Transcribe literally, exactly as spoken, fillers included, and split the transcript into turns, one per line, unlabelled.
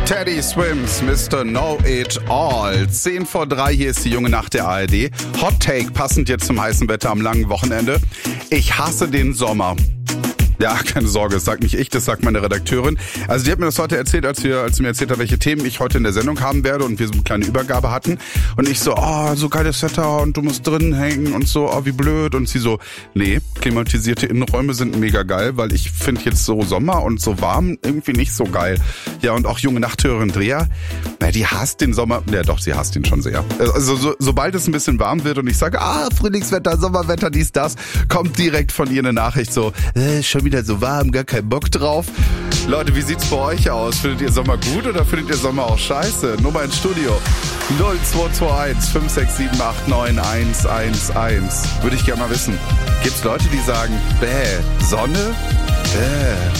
Teddy Swims, Mister Know It All. zehn vor drei, hier ist die junge Nacht der A R D. Hot Take, passend jetzt zum heißen Wetter am langen Wochenende. Ich hasse den Sommer. Ja, keine Sorge, das sagt nicht ich, das sagt meine Redakteurin. Also die hat mir das heute erzählt, als wir, als sie mir erzählt hat, welche Themen ich heute in der Sendung haben werde und wir so eine kleine Übergabe hatten. Und ich so, oh, so geiles Wetter und du musst drinnen hängen und so, oh, wie blöd. Und sie so, nee, klimatisierte Innenräume sind mega geil, weil ich finde jetzt so Sommer und so warm irgendwie nicht so geil. Ja, und auch junge Nachthörerin Drea, na, die hasst den Sommer. Ja doch, sie hasst ihn schon sehr. Also so, sobald es ein bisschen warm wird und ich sage, ah, Frühlingswetter, Sommerwetter, dies, das, kommt direkt von ihr eine Nachricht so, äh, schon wieder so warm, gar keinen Bock drauf. Leute, wie sieht's bei euch aus? Findet ihr Sommer gut oder findet ihr Sommer auch scheiße? Nummer ins Studio null zwei zwei eins fünf sechs sieben acht neun eins eins eins. Würde ich gerne mal wissen. Gibt's Leute, die sagen, bäh, Sonne? Bäh.